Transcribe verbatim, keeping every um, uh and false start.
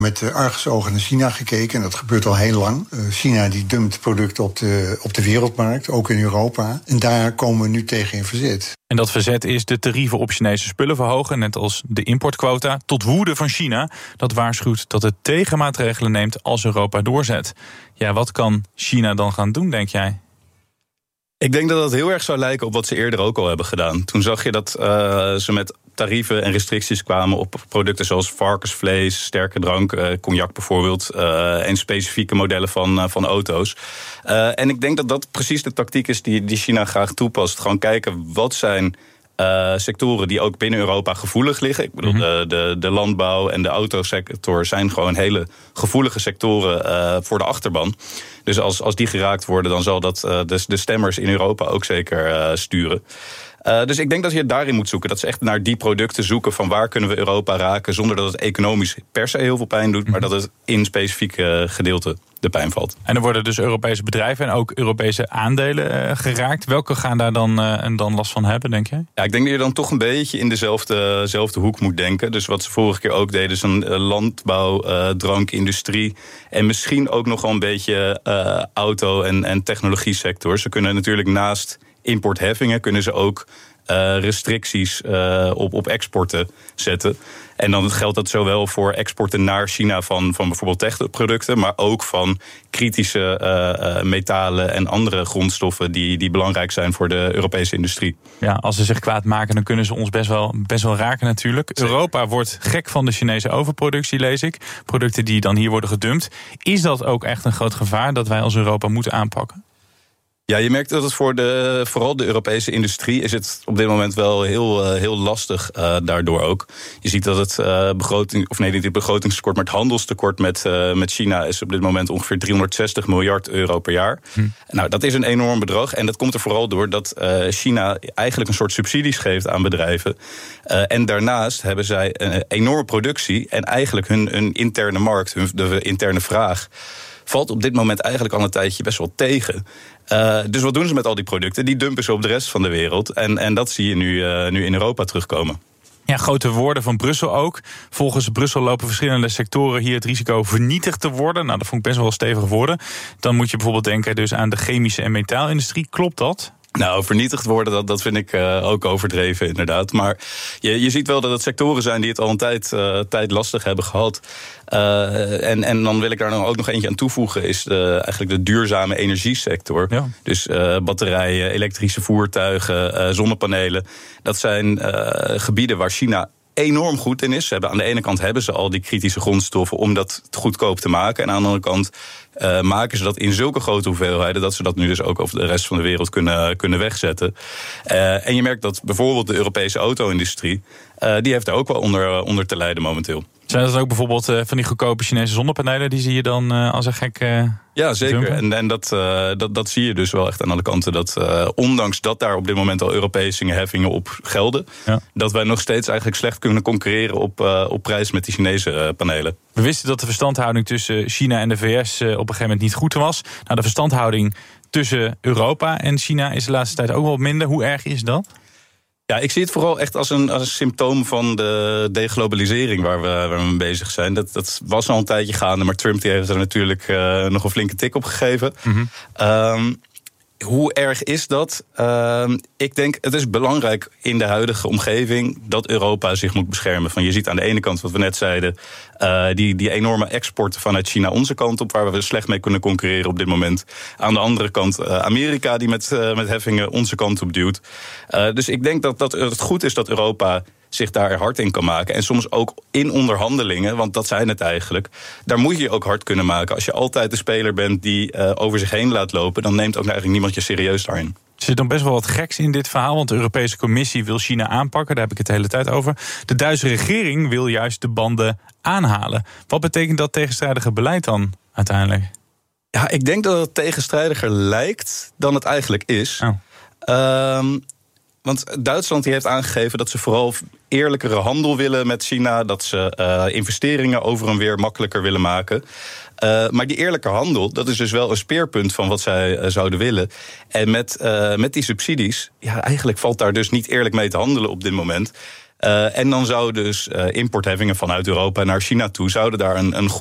met uh, argusogen naar China gekeken. En dat gebeurt al heel lang. Uh, China die dumpt producten op de, op de wereldmarkt, ook in Europa. En daar komen we nu tegen in verzet. En dat verzet is de tarieven op Chinese spullen verhogen, net als de importquota, tot woede van China. Dat waarschuwt dat het tegenmaatregelen neemt als Europa doorzet. Ja, wat kan China dan gaan doen, denk jij? Ik denk dat dat heel erg zou lijken op wat ze eerder ook al hebben gedaan. Toen zag je dat uh, ze met tarieven en restricties kwamen op producten zoals varkensvlees, sterke drank, uh, cognac bijvoorbeeld, uh, en specifieke modellen van, uh, van auto's. Uh, en ik denk dat dat precies de tactiek is die, die China graag toepast. Gewoon kijken wat zijn Uh, sectoren die ook binnen Europa gevoelig liggen. Ik bedoel, mm-hmm. de, de, de landbouw en de autosector zijn gewoon hele gevoelige sectoren uh, voor de achterban. Dus als, als die geraakt worden, dan zal dat uh, de, de stemmers in Europa ook zeker uh, sturen. Uh, dus ik denk dat je het daarin moet zoeken. Dat ze echt naar die producten zoeken van waar kunnen we Europa raken, zonder dat het economisch per se heel veel pijn doet, mm-hmm. maar dat het in specifieke gedeelten de pijn valt. En er worden dus Europese bedrijven en ook Europese aandelen uh, geraakt. Welke gaan daar dan, uh, dan last van hebben, denk je? Ja, ik denk dat je dan toch een beetje in dezelfde, dezelfde hoek moet denken. Dus wat ze vorige keer ook deden, is een uh, landbouw, uh, drankindustrie en misschien ook nog wel een beetje uh, auto- en, en technologie-sector. Ze kunnen natuurlijk naast importheffingen kunnen ze ook uh, restricties uh, op, op exporten zetten. En dan geldt dat zowel voor exporten naar China van, van bijvoorbeeld techproducten, maar ook van kritische uh, uh, metalen en andere grondstoffen die, die belangrijk zijn voor de Europese industrie. Ja, als ze zich kwaad maken, dan kunnen ze ons best wel, best wel raken natuurlijk. Zeker. Europa wordt gek van de Chinese overproductie, lees ik. Producten die dan hier worden gedumpt. Is dat ook echt een groot gevaar dat wij als Europa moeten aanpakken? Ja, je merkt dat het voor de, vooral de Europese industrie is het op dit moment wel heel, uh, heel lastig uh, daardoor ook. Je ziet dat het uh, begroting, of nee, niet het begrotingstekort, maar het handelstekort met, uh, met China is op dit moment ongeveer driehonderdzestig miljard euro per jaar. Hm. Nou, dat is een enorm bedrag en dat komt er vooral door dat uh, China eigenlijk een soort subsidies geeft aan bedrijven. Uh, en daarnaast hebben zij een enorme productie en eigenlijk hun, hun interne markt, hun de interne vraag valt op dit moment eigenlijk al een tijdje best wel tegen. Uh, dus wat doen ze met al die producten? Die dumpen ze op de rest van de wereld. En, en dat zie je nu, uh, nu in Europa terugkomen. Ja, grote woorden van Brussel ook. Volgens Brussel lopen verschillende sectoren hier het risico vernietigd te worden. Nou, dat vond ik best wel stevige woorden. Dan moet je bijvoorbeeld denken dus aan de chemische en metaalindustrie. Klopt dat? Nou, vernietigd worden, dat, dat vind ik uh, ook overdreven inderdaad. Maar je, je ziet wel dat het sectoren zijn die het al een tijd, uh, tijd lastig hebben gehad. Uh, en, en dan wil ik daar dan ook nog eentje aan toevoegen, is de, eigenlijk de duurzame energiesector. Ja. Dus uh, batterijen, elektrische voertuigen, uh, zonnepanelen. Dat zijn uh, gebieden waar China enorm goed in is. Ze hebben, aan de ene kant hebben ze al die kritische grondstoffen om dat goedkoop te maken. En aan de andere kant uh, maken ze dat in zulke grote hoeveelheden dat ze dat nu dus ook over de rest van de wereld kunnen, kunnen wegzetten. Uh, en je merkt dat bijvoorbeeld de Europese auto-industrie, uh, die heeft er ook wel onder, uh, onder te lijden momenteel. Zijn dat ook bijvoorbeeld uh, van die goedkope Chinese zonnepanelen? Die zie je dan uh, als een gek uh, Ja, zeker. En, en dat, uh, dat, dat zie je dus wel echt aan alle kanten. Dat uh, ondanks dat daar op dit moment al Europese heffingen op gelden, ja, dat wij nog steeds eigenlijk slecht kunnen concurreren op, uh, op prijs met die Chinese uh, panelen. We wisten dat de verstandhouding tussen China en de V S uh, op een gegeven moment niet goed was. Nou, de verstandhouding tussen Europa en China is de laatste tijd ook wel minder. Hoe erg is dat? Ja, ik zie het vooral echt als een, als een symptoom van de deglobalisering waar we, waar we mee bezig zijn. Dat, dat was al een tijdje gaande, maar Trump die heeft er natuurlijk uh, nog een flinke tik op gegeven. Mm-hmm. Um, hoe erg is dat? Uh, ik denk, het is belangrijk in de huidige omgeving dat Europa zich moet beschermen. Van, je ziet aan de ene kant, wat we net zeiden, uh, die, die enorme exporten vanuit China onze kant op, waar we slecht mee kunnen concurreren op dit moment. Aan de andere kant uh, Amerika die met, uh, met heffingen onze kant op duwt. Uh, dus ik denk dat, dat het goed is dat Europa zich daar hard in kan maken. En soms ook in onderhandelingen, want dat zijn het eigenlijk, daar moet je je ook hard kunnen maken. Als je altijd de speler bent die uh, over zich heen laat lopen, dan neemt ook eigenlijk niemand je serieus daarin. Er zit dan best wel wat geks in dit verhaal, want de Europese Commissie wil China aanpakken. Daar heb ik het de hele tijd over. De Duitse regering wil juist de banden aanhalen. Wat betekent dat tegenstrijdige beleid dan uiteindelijk? Ja, ik denk dat het tegenstrijdiger lijkt dan het eigenlijk is. Oh. Um, Want Duitsland die heeft aangegeven dat ze vooral eerlijkere handel willen met China, dat ze uh, investeringen over en weer makkelijker willen maken. Uh, maar die eerlijke handel, dat is dus wel een speerpunt van wat zij uh, zouden willen. En met, uh, met die subsidies, ja, eigenlijk valt daar dus niet eerlijk mee te handelen op dit moment. Uh, en dan zouden dus uh, importheffingen vanuit Europa naar China toe zouden daar een, een